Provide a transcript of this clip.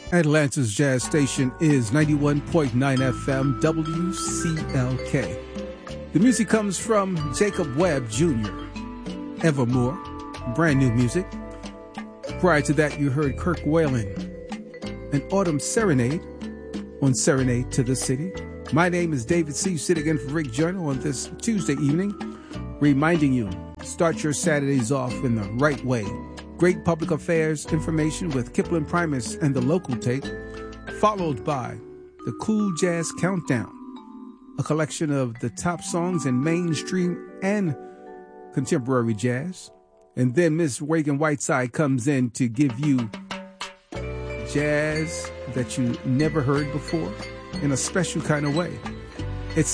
Atlanta's jazz station is 91.9 FM WCLK. The music comes from Jacob Webb Jr., Evermore, brand new music. Prior to that, you heard Kirk Whalen, an Autumn Serenade on Serenade to the City. My name is David C. Sitting in for Rick Journal on this Tuesday evening, reminding you, start your Saturdays off in the right way. Great public affairs information with Kipling Primus and the Local Take, followed by the Cool Jazz Countdown, a collection of the top songs in mainstream and contemporary jazz. And then Miss Reagan Whiteside comes in to give you jazz that you never heard before in a special kind of way.